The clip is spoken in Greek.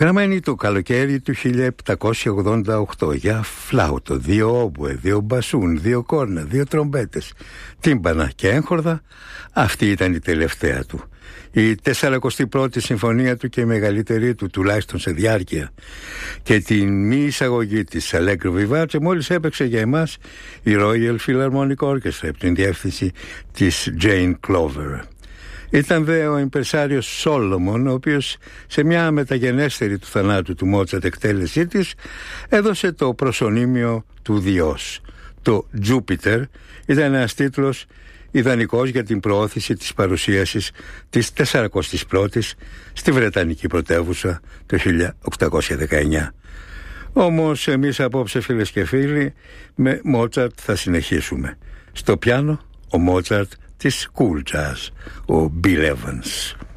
Γραμμένη το καλοκαίρι του 1788 για φλάουτο, 2 όμπουε, 2 μπασούν, 2 κόρνα, 2 τρομπέτες, τύμπανα και έγχορδα, αυτή ήταν η τελευταία του. Η 41η συμφωνία του και η μεγαλύτερη του, τουλάχιστον σε διάρκεια, και την μη εισαγωγή της Allegro Vivace μόλις έπαιξε για εμάς η Royal Philharmonic Orchestra από την διεύθυνση της Jane Clover. Ήταν δε ο ιμπερσάριος Σόλομον, ο οποίος σε μια μεταγενέστερη του θανάτου του Μότσαρτ εκτέλεσή της έδωσε το προσωνύμιο του Διός. Το Jupiter ήταν ένας τίτλος ιδανικός για την προώθηση της παρουσίασης της 41ης στη Βρετανική πρωτεύουσα το 1819. Όμως εμείς απόψε, φίλες και φίλοι, με Μότσαρτ θα συνεχίσουμε. Στο πιάνο ο Μότσαρτ της Cool Jazz, ο Bill Evans.